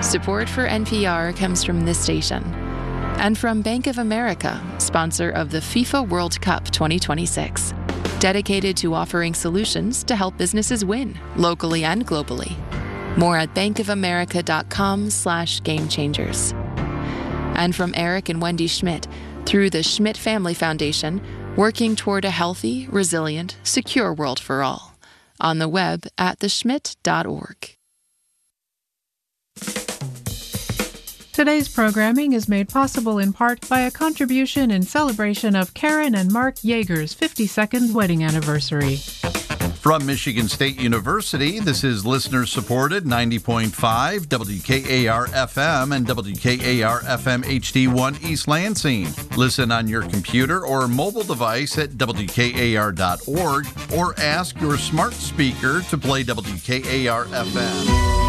Support for NPR comes from this station and from Bank of America, sponsor of the FIFA World Cup 2026. Dedicated to offering solutions to help businesses win, locally and globally. More at bankofamerica.com/gamechangers. And from Eric and Wendy Schmidt, through the Schmidt Family Foundation, working toward a healthy, resilient, secure world for all. On the web at theschmidt.org. Today's programming is made possible in part by a contribution in celebration of Karen and Mark Yeager's 52nd wedding anniversary. From Michigan State University, this is listener-supported 90.5 WKAR-FM and WKAR-FM HD1 East Lansing. Listen on your computer or mobile device at WKAR.org or ask your smart speaker to play WKAR-FM.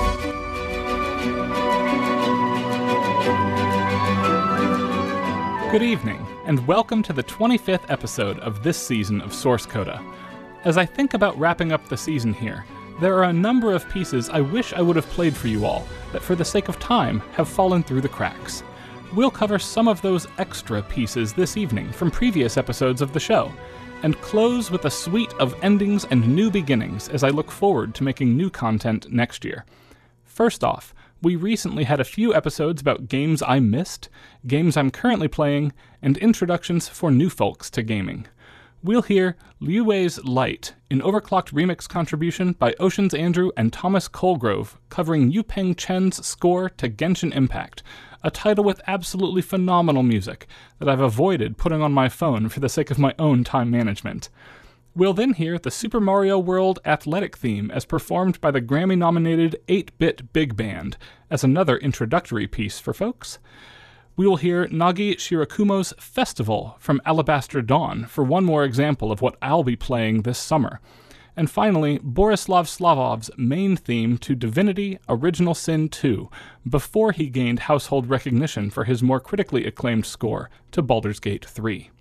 Good evening, and welcome to the 25th episode of this season of Source Coda. As I think about wrapping up the season here, there are a number of pieces I wish I would have played for you all that, for the sake of time, have fallen through the cracks. We'll cover some of those extra pieces this evening from previous episodes of the show, and close with a suite of endings and new beginnings as I look forward to making new content next year. First off, we recently had a few episodes about games I missed, games I'm currently playing, and introductions for new folks to gaming. We'll hear Liu Wei's Light, an overclocked remix contribution by Ocean's Andrew and Thomas Colgrove, covering Yu-Peng Chen's score to Genshin Impact, a title with absolutely phenomenal music that I've avoided putting on my phone for the sake of my own time management. We'll then hear the Super Mario World athletic theme as performed by the Grammy-nominated 8-Bit Big Band as another introductory piece for folks. We will hear Nagi Shirakumo's Festival from Alabaster Dawn for one more example of what I'll be playing this summer. And finally, Borislav Slavov's main theme to Divinity Original Sin 2, before he gained household recognition for his more critically acclaimed score to Baldur's Gate 3.